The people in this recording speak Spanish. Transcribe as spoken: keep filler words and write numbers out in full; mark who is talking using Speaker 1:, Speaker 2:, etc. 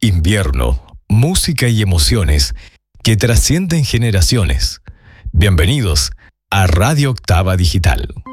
Speaker 1: Invierno, música y emociones que trascienden generaciones. Bienvenidos a Radio Octava Digital.